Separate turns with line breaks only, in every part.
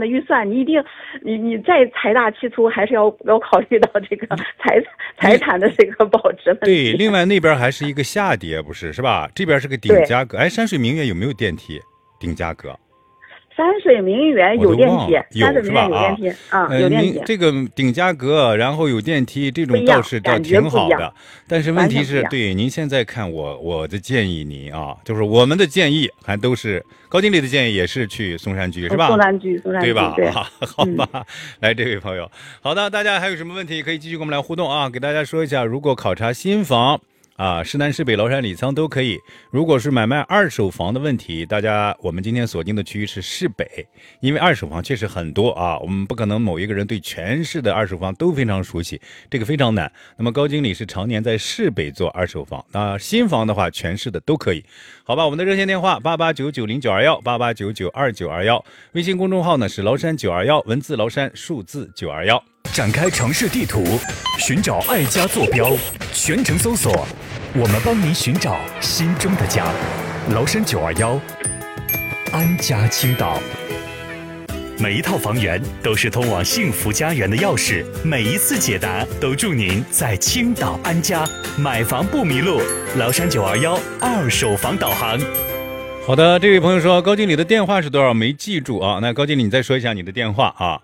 的预算，你一定你再财大气粗，还是要考虑到这个财产的这个保值问题。
对，另外那边还是一个下跌，不是吧？这边是个顶价格。哎，山水名园有没有电梯？顶价格？
山水名园有电梯，山水名园有电梯啊，有电梯。
这个顶价格，然后有电梯，这种倒是挺好的。但是问题是，对您现在看我的建议，您啊，就是我们的建议还都是高经理的建议，也是去松山居是吧？
松山居
对吧？
对，
好吧。来，这位朋友，好的，大家还有什么问题可以继续跟我们来互动啊？给大家说一下，如果考察新房。市南市北崂山礼仓都可以。如果是买卖二手房的问题，我们今天锁定的区域是市北，因为二手房确实很多啊，我们不可能某一个人对全市的二手房都非常熟悉，这个非常难。那么高经理是常年在市北做二手房，那新房的话全市的都可以。好吧，我们的热线电话88990921，88992921，微信公众号呢是崂山921，文字崂山，数字921。
展开城市地图，寻找爱家坐标，全程搜索，我们帮您寻找心中的家。崂山921，安家青岛。每一套房源都是通往幸福家园的钥匙，每一次解答都祝您在青岛安家，买房不迷路。崂山921二手房导航。
好的，这位朋友说高经理的电话是多少？没记住啊。那高经理你再说一下你的电话啊。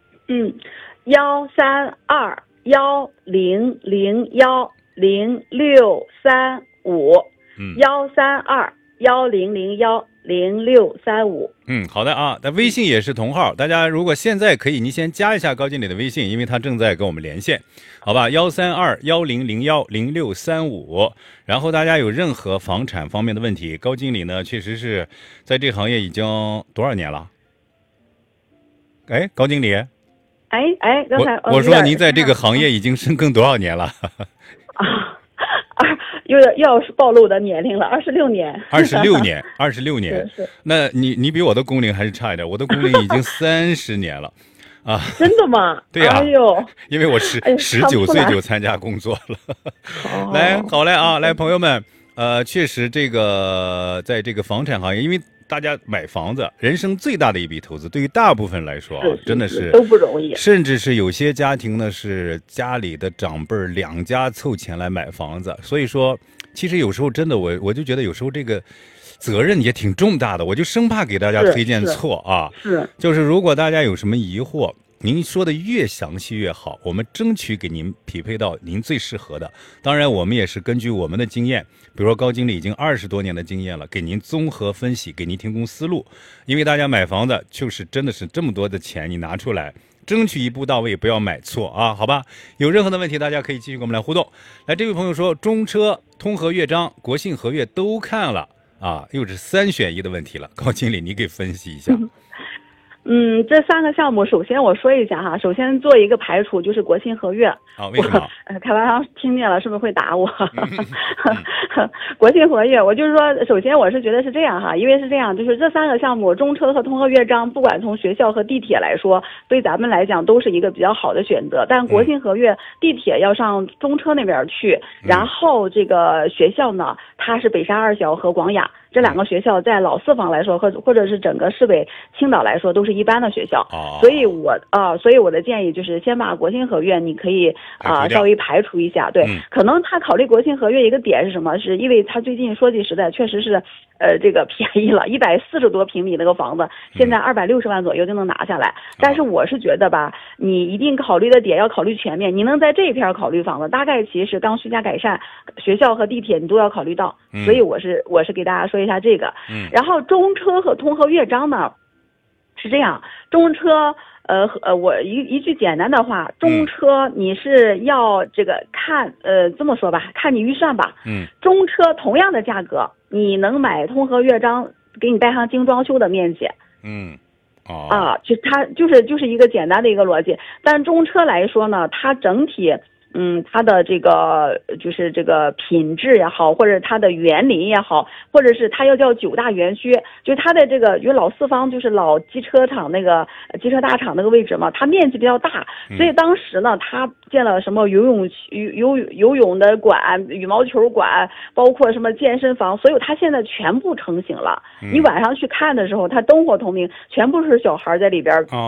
13210010635，13210010635。
好的啊。那微信也是同号，大家如果现在可以，您先加一下高经理的微信，因为他正在跟我们连线，好吧？13210010635。然后大家有任何房产方面的问题，高经理呢确实是在这个行业已经多少年了？哎，高经理。
刚才
我说您在这个行业已经深耕多少年了？
要是暴露我的年龄了，26年。
26年。是。那你比我的工龄还是差一点，我的工龄已经30年了，啊。
真的吗？
对呀。
哎呦，
因为我19岁就参加工作了。来，好嘞啊，来朋友们，确实这个在这个房产行业，因为大家买房子，人生最大的一笔投资，对于大部分来说真的是
都不容易。
甚至是有些家庭呢，是家里的长辈两家凑钱来买房子，所以说，其实有时候真的我就觉得有时候这个责任也挺重大的，我就生怕给大家推荐错啊。就是如果大家有什么疑惑，您说的越详细越好，我们争取给您匹配到您最适合的。当然我们也是根据我们的经验，比如说高经理已经20多年的经验了，给您综合分析，给您提供思路。因为大家买房子就是真的是这么多的钱，你拿出来争取一步到位，不要买错啊，好吧？有任何的问题大家可以继续跟我们来互动。来，这位朋友说中车、通和乐章、国信和悦都看了啊，又是3选1的问题了，高经理你给分析一下。
这3个项目，首先我说一下哈，首先做一个排除，就是国信和悦。
为什么？
开发商听见了是不是会打我？国信和悦，我就是说，首先我是觉得是这样哈，因为是这样，就是这3个项目，中车和通和乐章，不管从学校和地铁来说，对咱们来讲都是一个比较好的选择。但国信和悦地铁要上中车那边去，然后这个学校呢，它是北沙二小和广雅。这2个学校在老4房来说，或者是整个市北青岛来说，都是一般的学校。所以我的建议就是先把国信和悦你可以稍微排除一下。对，可能他考虑国信和悦一个点是什么？是因为他最近说句实在，确实是这个便宜了，140多平米那个房子，现在260万左右就能拿下来。但是我是觉得吧，你一定考虑的点要考虑全面，你能在这一片考虑房子，大概其实刚需加改善，学校和地铁你都要考虑到。所以我是给大家说一下这个。然后中车和通和乐章呢是这样，中车我一句简单的话，中车你是要这个看这么说吧，看你预算吧。中车同样的价格，你能买通和乐章给你带上精装修的面积。它就是一个简单的一个逻辑。但中车来说呢，它整体它的这个就是这个品质也好，或者它的园林也好，或者是它要叫9大园区，就是它的这个，因为老4方就是老机车厂那个机车大厂那个位置嘛，它面积比较大，所以当时呢，它建了什么游泳的馆、羽毛球馆，包括什么健身房，所以它现在全部成型了。你晚上去看的时候，它灯火通明，全部是小孩在里边。